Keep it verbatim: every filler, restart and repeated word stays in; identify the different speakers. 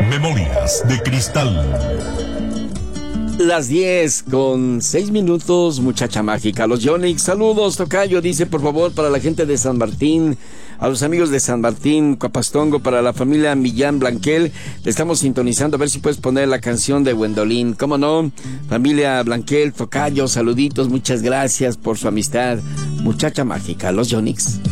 Speaker 1: Memorias de Cristal.
Speaker 2: Las diez con seis minutos, muchacha mágica. Los Yonix, saludos, tocayo. Dice, por favor, para la gente de San Martín, a los amigos de San Martín, Cuapastongo, para la familia Millán Blanquel, le estamos sintonizando. A ver si puedes poner la canción de Gwendolyn. ¿Cómo no? Familia Blanquel, tocayo, saluditos, muchas gracias por su amistad. Muchacha mágica, los Yonix.